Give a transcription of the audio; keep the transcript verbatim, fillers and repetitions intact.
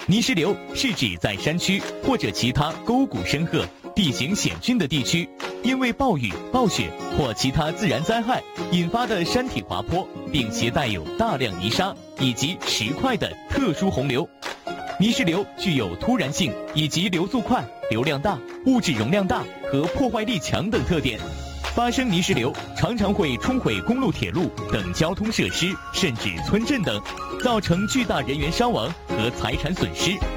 泥石流是指在山区或者其他沟谷深壑、地形险峻的地区，因为暴雨、暴雪或其他自然灾害引发的山体滑坡，并携带有大量泥沙以及石块的特殊洪流。泥石流具有突然性以及流速快、流量大、物质容量大和破坏力强等特点。发生泥石流常常会冲毁公路、铁路等交通设施，甚至村镇等，造成巨大人员伤亡和财产损失。